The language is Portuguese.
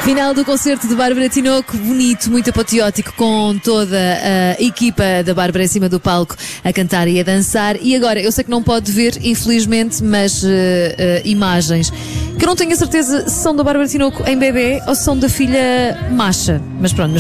Final do concerto de Bárbara Tinoco, bonito, muito apoteótico, com toda a equipa da Bárbara em cima do palco a cantar e a dançar. E agora, eu sei que não pode ver, infelizmente, mas imagens que eu não tenho a certeza se são da Bárbara Tinoco em bebê ou se são da filha Masha. Mas pronto, mas